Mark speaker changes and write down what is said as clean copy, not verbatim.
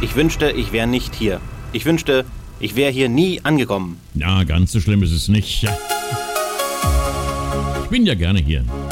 Speaker 1: Ich wünschte, ich wäre nicht hier. Ich wünschte, ich wäre hier nie angekommen.
Speaker 2: Ja, ganz so schlimm ist es nicht. Ich bin ja gerne hier.